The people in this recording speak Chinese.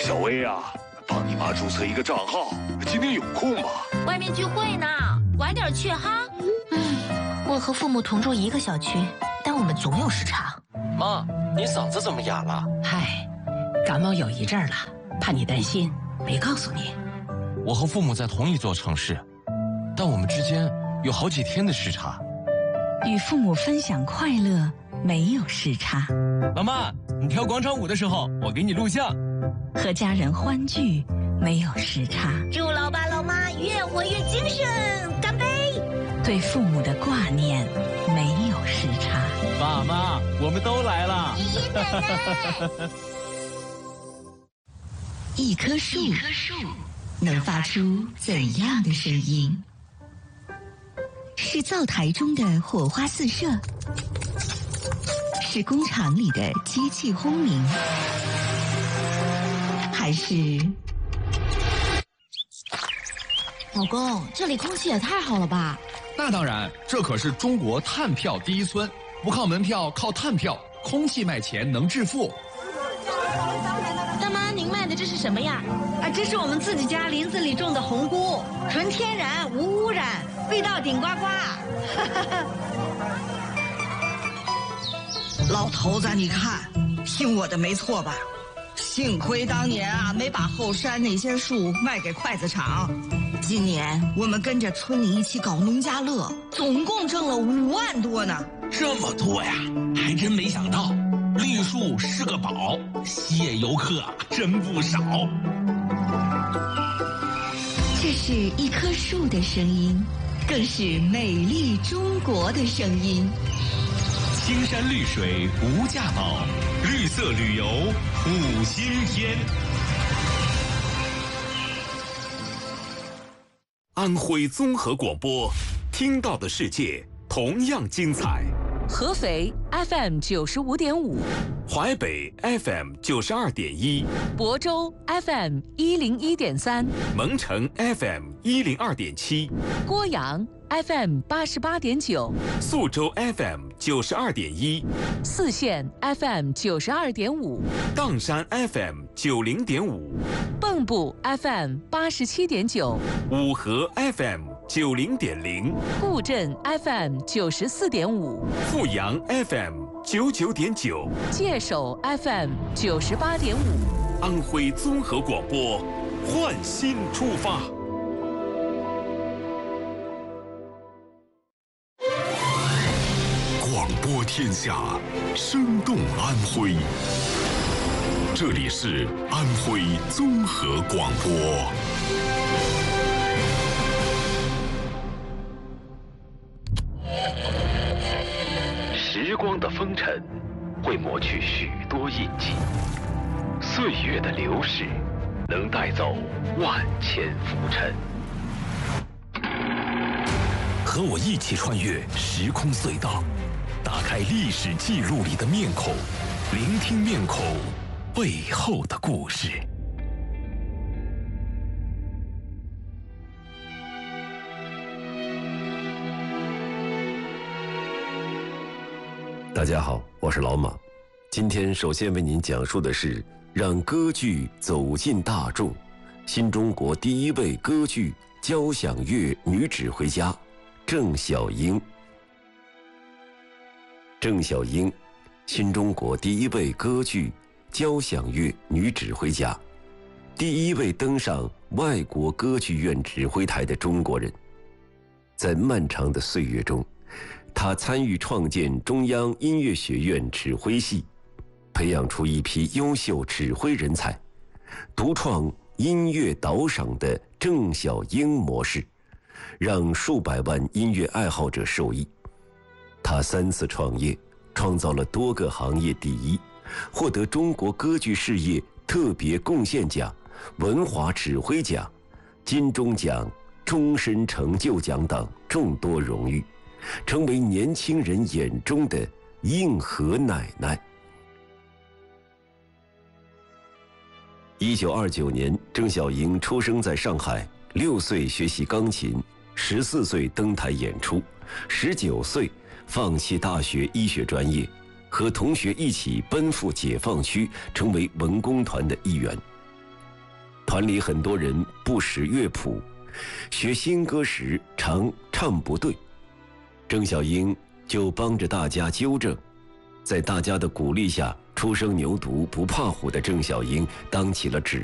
小薇啊，帮你妈注册一个账号，今天有空吗？ 外面聚会呢，晚点去哈。 我和父母同住一个小区，但我们总有时差。 妈，你嗓子怎么哑了？ 嗨，感冒有一阵儿了，怕你担心，没告诉你。 我和父母在同一座城市，但我们之间有好几天的时差。 与父母分享快乐，没有时差。 老妈，你跳广场舞的时候，我给你录像。 和家人欢聚，没有时差。 祝老爸老妈越活越精神，干杯！ 对父母的挂念，没有时差。 爸妈，我们都来了。 爷爷奶奶。 一棵树能发出怎样的声音？是灶台中的火花四射，是工厂里的机器轰鸣，还是…… 老公，这里空气也太好了吧？ 那当然，这可是中国碳票第一村，不靠门票，靠碳票，空气卖钱能致富。 大妈，您卖的这是什么呀？ 这是我们自己家林子里种的红菇，纯天然无污染，味道顶呱呱。 老头子，你看，听我的没错吧？幸亏当年啊，没把后山那些树卖给筷子厂。今年我们跟着村里一起搞农家乐，总共挣了5万多呢。 这么多呀，还真没想到，绿树是个宝，吸引游客真不少。 这是一棵树的声音，更是美丽中国的声音。 青山绿水无价宝，绿色旅游5星天。 安徽综合广播，听到的世界同样精彩。 合肥 FM 95.5， 淮北 FM 92.1， 亳州 FM 101.3， 蒙城 FM 102.7， 郭阳 FM 88.9， 宿州 FM 92.1， 泗县 FM 92.5， 砀山 FM 90.5， 蚌埠 FM 87.9， 五河 FM 90.0， 固镇 FM 94.5， 阜阳 FM 99.9， 界首 FM 98.5。 安徽综合广播，焕新出发。 广播天下，生动安徽。这里是安徽综合广播。 时光的风尘会抹去许多印记，岁月的流逝能带走万千浮尘。 和我一起穿越时空隧道，打开历史记录里的面孔，聆听面孔背后的故事。 大家好，我是老马。今天首先为您讲述的是让歌剧走进大众，新中国第一位歌剧交响乐女指挥家郑晓英。郑晓英，新中国第一位歌剧交响乐女指挥家，第一位登上外国歌剧院指挥台的中国人。在漫长的岁月中，他参与创建中央音乐学院指挥系，培养出一批优秀指挥人才，独创音乐导赏的郑晓英模式，让数百万音乐爱好者受益。他3次创业，创造了多个行业第一，获得中国歌剧事业特别贡献奖、文华指挥奖、金钟奖、终身成就奖等众多荣誉，成为年轻人眼中的硬核奶奶。1929年，郑晓英出生在上海，6岁学习钢琴，14岁登台演出，19岁放弃大学医学专业，和同学一起奔赴解放区，成为文工团的一员。 团里很多人不识乐谱，学新歌时常唱不对，郑小英就帮着大家纠正。在大家的鼓励下，初生牛犊不怕虎的郑小英当起了指